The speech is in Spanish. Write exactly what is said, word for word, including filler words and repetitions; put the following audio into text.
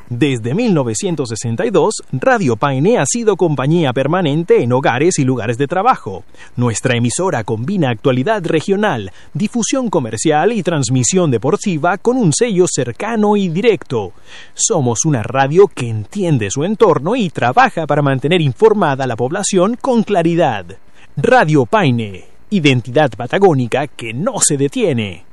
Desde mil novecientos sesenta y dos, Radio Paine ha sido compañía permanente en hogares y lugares de trabajo. Nuestra emisora combina actualidad regional, difusión comercial y transmisión deportiva con un sello cercano y directo. Somos una radio que entiende su entorno y trabaja para mantener informada a la población con claridad. Radio Paine, identidad patagónica que no se detiene.